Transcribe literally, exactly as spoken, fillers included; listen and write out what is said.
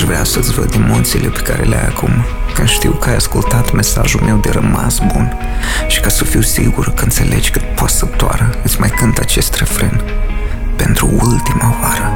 vrea să-ți văd emoțiile pe care le ai acum, când știu că ai ascultat mesajul meu de rămas bun și ca să fiu sigură că înțelegi cât poți să doară, îți mai cânt acest refren pentru ultima oară.